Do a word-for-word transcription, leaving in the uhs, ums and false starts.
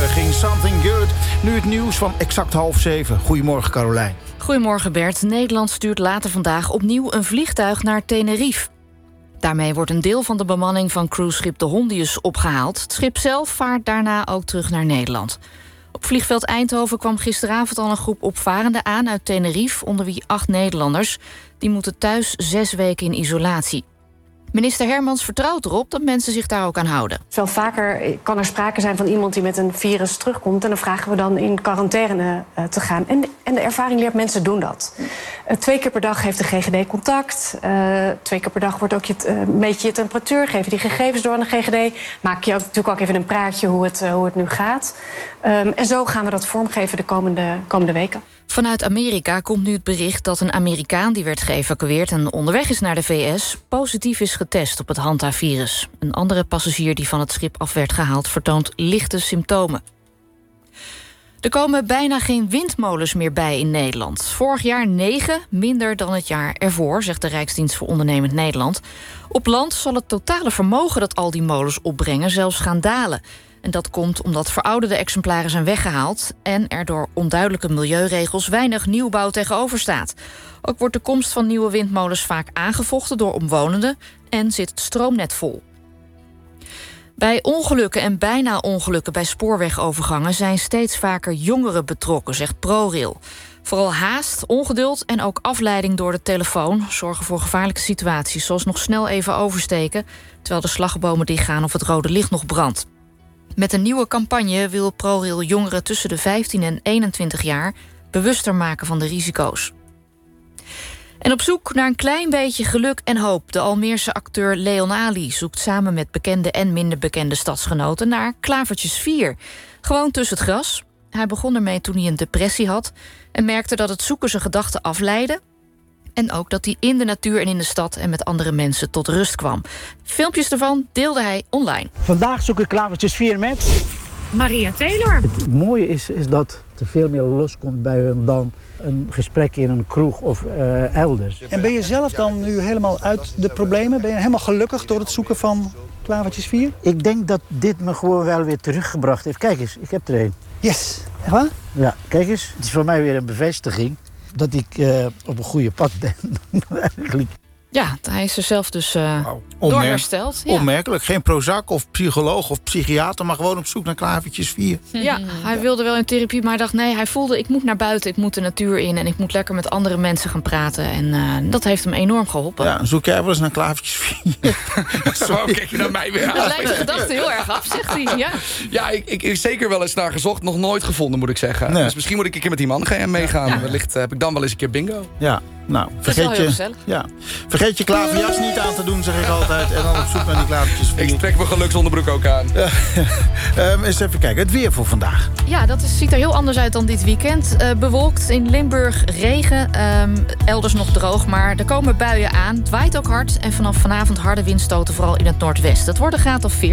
ging Something Good. Nu het nieuws van exact half zeven. Goedemorgen, Carolijn. Goedemorgen, Bert. Nederland stuurt later vandaag opnieuw een vliegtuig naar Tenerife. Daarmee wordt een deel van de bemanning van cruiseschip de Hondius opgehaald. Het schip zelf vaart daarna ook terug naar Nederland. Op vliegveld Eindhoven kwam gisteravond al een groep opvarenden aan uit Tenerife, onder wie acht Nederlanders. Die moeten thuis zes weken in isolatie. Minister Hermans vertrouwt erop dat mensen zich daar ook aan houden. Veel vaker kan er sprake zijn van iemand die met een virus terugkomt, en dan vragen we dan in quarantaine uh, te gaan. En, en de ervaring leert, mensen doen dat. Uh, twee keer per dag heeft de G G D contact. Uh, twee keer per dag wordt ook je uh, meet je je temperatuur, geven die gegevens door aan de G G D. Maak je ook, natuurlijk ook even een praatje hoe het, uh, hoe het nu gaat. Um, en zo gaan we dat vormgeven de komende, komende weken. Vanuit Amerika komt nu het bericht dat een Amerikaan die werd geëvacueerd en onderweg is naar de V S positief is getest op het Hanta-virus. Een andere passagier die van het schip af werd gehaald vertoont lichte symptomen. Er komen bijna geen windmolens meer bij in Nederland. Vorig jaar negen, minder dan het jaar ervoor, zegt de Rijksdienst voor Ondernemend Nederland. Op land zal het totale vermogen dat al die molens opbrengen zelfs gaan dalen. En dat komt omdat verouderde exemplaren zijn weggehaald en er door onduidelijke milieuregels weinig nieuwbouw tegenover staat. Ook wordt de komst van nieuwe windmolens vaak aangevochten door omwonenden en zit het stroomnet vol. Bij ongelukken en bijna ongelukken bij spoorwegovergangen zijn steeds vaker jongeren betrokken, zegt ProRail. Vooral haast, ongeduld en ook afleiding door de telefoon zorgen voor gevaarlijke situaties, zoals nog snel even oversteken terwijl de slagbomen dichtgaan of het rode licht nog brandt. Met een nieuwe campagne wil ProRail jongeren tussen de vijftien en eenentwintig jaar bewuster maken van de risico's. En op zoek naar een klein beetje geluk en hoop. De Almeerse acteur Leon Ali zoekt samen met bekende en minder bekende stadsgenoten naar klavertjes vier. Gewoon tussen het gras. Hij begon ermee toen hij een depressie had en merkte dat het zoeken zijn gedachten afleidde. En ook dat hij in de natuur en in de stad en met andere mensen tot rust kwam. Filmpjes ervan deelde hij online. Vandaag zoek ik klavertjes vier met Maria Taylor. Het mooie is, is dat er veel meer loskomt bij hem dan een gesprek in een kroeg of uh, elders. En ben je zelf dan nu helemaal uit de problemen? Ben je helemaal gelukkig door het zoeken van klavertjes vier? Ik denk dat dit me gewoon wel weer teruggebracht heeft. Kijk eens, ik heb er een. Yes, echt waar? Ja, kijk eens. Het is voor mij weer een bevestiging dat ik uh, op een goede pad ben. Eigenlijk. Ja, hij is er zelf dus uh, wow. door hersteld. Ja. Onmerkelijk. Geen prozac of psycholoog of psychiater, maar gewoon op zoek naar klavertjes vier. Ja, hij wilde wel in therapie, maar hij dacht nee, hij voelde ik moet naar buiten, ik moet de natuur in en ik moet lekker met andere mensen gaan praten. En uh, dat heeft hem enorm geholpen. Ja, zoek jij wel eens naar klavertjes vier? Waarom kijk je naar mij weer aan? Het lijkt de gedachte heel erg af, zegt hij. Ja, ja ik, ik, ik zeker wel eens naar gezocht, nog nooit gevonden moet ik zeggen. Nee. Dus misschien moet ik een keer met die man gaan meegaan. Ja. Wellicht uh, heb ik dan wel eens een keer bingo. Ja. Nou, vergeet je, ja. vergeet je klaverjas niet aan te doen, zeg ik altijd. En dan op zoek naar die klavertjes. Ik trek mijn geluksonderbroek ook aan. um, eens even kijken, het weer voor vandaag. Ja, dat is, ziet er heel anders uit dan dit weekend. Uh, bewolkt in Limburg, regen. Um, elders nog droog, maar er komen buien aan. Het waait ook hard en vanaf vanavond harde windstoten, vooral in het noordwesten. Het wordt een graad of veertien.